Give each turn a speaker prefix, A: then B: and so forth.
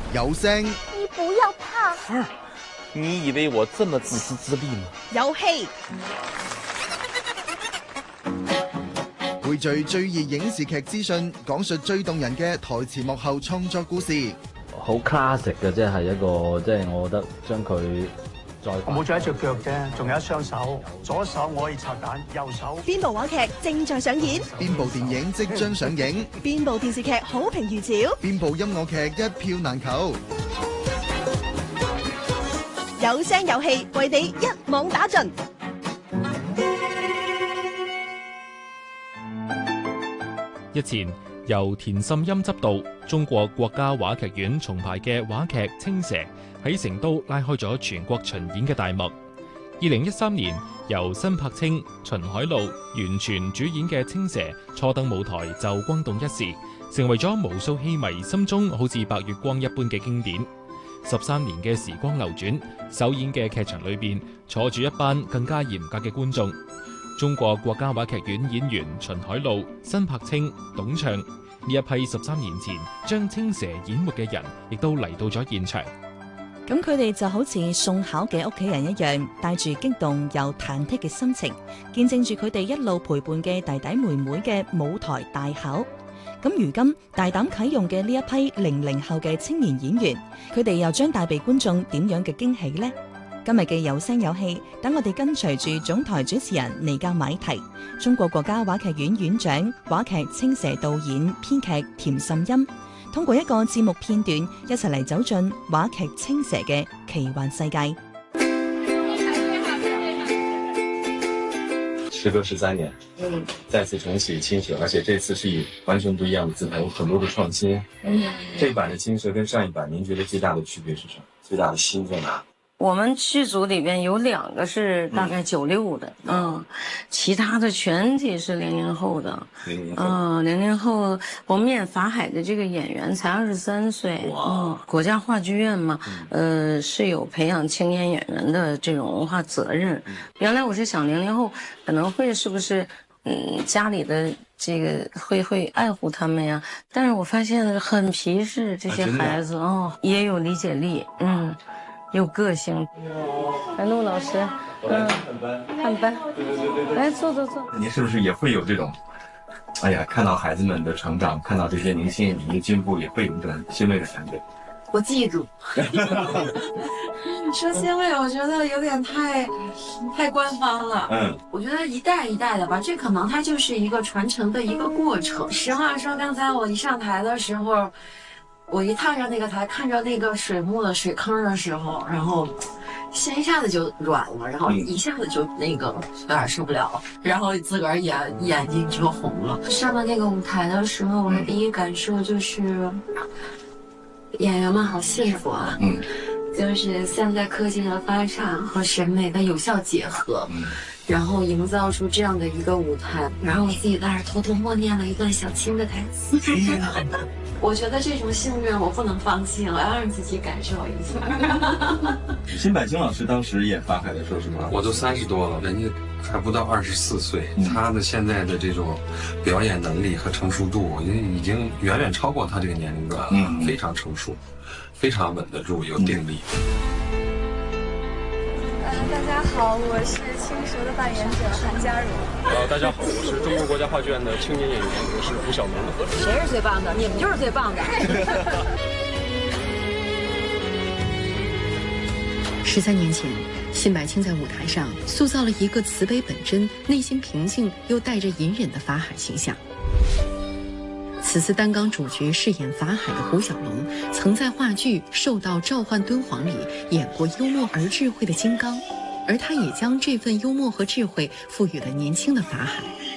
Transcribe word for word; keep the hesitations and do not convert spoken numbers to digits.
A: 有聲，
B: 你不要怕。
C: 兒，你以為我這麼自私自利嗎？
D: 有戲，
A: 匯聚最熱影視劇資訊，講述最動人嘅台前幕後創作故事。
E: 好 classic 嘅，即係一個，即係我覺得將佢再
F: 我冇咗一隻腳啫，仲有一雙手，左手我可以拆彈，右手。
D: 邊部話劇正在上演？
A: 邊部電影即將上映？
D: 邊部電視劇好評如潮？
A: 邊部音樂劇一票難求？
D: 有聲有戲，為你一網打盡。
G: 日前，由田沁鑫執導、中國國家話劇院重排嘅話劇《青蛇》喺成都拉開咗全國巡演嘅大幕。二零一三年，由辛柏青、秦海璐完全主演嘅《青蛇》初登舞台就轟動一時，成為咗無數戲迷心中好似白月光一般嘅經典。十三年嘅時光流轉，首演嘅劇場裏邊坐住一班更加嚴格嘅觀眾。中國國家話劇院演員秦海璐、辛柏青、董暢呢一批十三年前將青蛇演活嘅人，亦都嚟到咗現場。
H: 咁佢哋就好似送考嘅屋企人一樣，帶住激動又忐忑嘅心情，見證住佢哋一路陪伴嘅弟弟妹妹嘅舞台大考。咁如今大膽啟用嘅呢一批零零後嘅青年演員，佢哋又將帶俾觀眾點樣嘅驚喜呢？今日嘅有聲有戲，等我哋跟隨住總台主持人尼格買提、中國國家話劇院院長、話劇《青蛇》導演、編劇田沁鑫，通過一個節目片段，一齊嚟走進話劇《青蛇》嘅奇幻世界。
I: 時隔十三年，嗯，再次重啟《青蛇》，而且這次是以完全不一樣的姿態，有很多的創新。嗯，這一版的《青蛇》跟上一版，您覺得最大的區別是什麼？最大的新在哪？
J: 我們劇組裏邊有兩個是大概九六的，嗯，嗯，其他的全體是零零後的，
I: 零零後，
J: 嗯，零零後。我們演法海的這個演員才二十三歲，嗯，國家話劇院嘛，嗯、呃，是有培養青年演員的這種文化責任。嗯、原來我是想零零後可能會是不是，嗯，家裏的這個會會愛護他們呀？但是我發現很皮實，這些孩子，啊、哦，也有理解力，嗯。有個性，來陸老師，嗯，探班，探班，對對對對，來坐坐坐。
I: 您是不是也會有這種，哎呀，看到孩子們的成長，看到這些年輕演員的進步，也會有一種欣慰的感覺？
K: 我記住。你說欣慰，我覺得有點太，太官方了。嗯，我覺得一代一代的吧，這可能它就是一個傳承的一個過程。實話說，剛才我一上台的時候。我一踏上那個台，看着那個水幕的水坑的時候，然後心一下子就軟了，然後一下子就那個有點受不了，然後自個兒眼眼睛就紅了。上到那個舞台的時候，我的第一感受就是演員們好幸福啊，嗯，就是現在科技的發展和審美的有效結合，嗯，然後營造出這樣的一個舞台，然後我自己在那偷偷默念了一段小青的台詞。我覺得這種幸運我不能放棄，我要讓自己感受一下。
I: 辛柏青老師當時演法海的時候是嗎？
L: 我都三十多了，人家還不到二十四歲，嗯、他的現在的這種表演能力和成熟度，我覺得已經遠遠超過他這個年齡段了，嗯，非常成熟，非常穩得住，有定力。
M: 呃，大家好，我是青蛇的扮演者韓嘉榮。
N: 呃，大家好，我是中國國家話劇院的青年演員，我是胡曉明。
O: 誰是最棒的？你們就是最棒的。
P: 十三年前，辛柏青在舞台上塑造了一個慈悲本真、內心平靜又帶着隱忍的法海形象。此次擔綱主角飾演法海的胡曉龍，曾在話劇《獸道召喚敦煌》裡演過幽默而智慧的金剛，而他也將這份幽默和智慧賦予了年輕的法海。